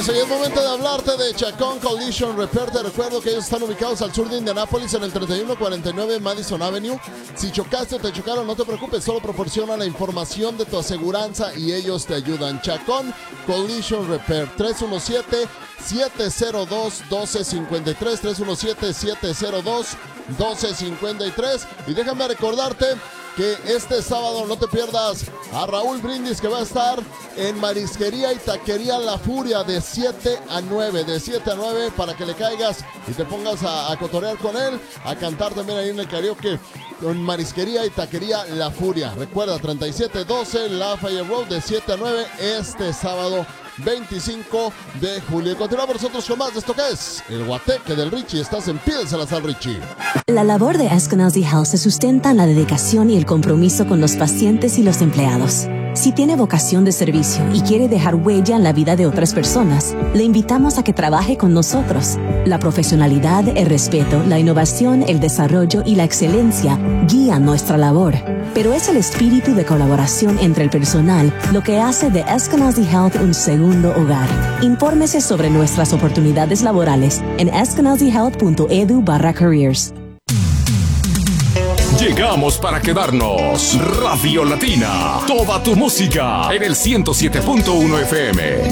y es momento de hablarte de Chacón Collision Repair. Te recuerdo que ellos están ubicados al sur de Indianápolis en el 3149 Madison Avenue. Si chocaste o te chocaron, no te preocupes, solo proporciona la información de tu aseguranza y ellos te ayudan. Chacón Collision Repair, 317-702-1253, 317-702-1253. Y déjame recordarte que este sábado no te pierdas a Raúl Brindis, que va a estar en Marisquería y Taquería La Furia de 7 a 9, para que le caigas y te pongas a cotorear con él, a cantar también ahí en el karaoke con Marisquería y Taquería La Furia. Recuerda, 3712 Lafayette Road de 7 a 9 este sábado 25 de julio. Continuamos nosotros con más de esto que es el Guateque del Richie. Estás en Pie de Salazar, Richie. La labor de Eskenazi Health se sustenta en la dedicación y el compromiso con los pacientes y los empleados. Si tiene vocación de servicio y quiere dejar huella en la vida de otras personas, le invitamos a que trabaje con nosotros. La profesionalidad, el respeto, la innovación, el desarrollo y la excelencia guían nuestra labor. Pero es el espíritu de colaboración entre el personal lo que hace de Eskenazi Health un segundo hogar. Infórmese sobre nuestras oportunidades laborales en eskenazihealth.edu/careers. Llegamos para quedarnos. Radio Latina. Toda tu música en el 107.1 FM.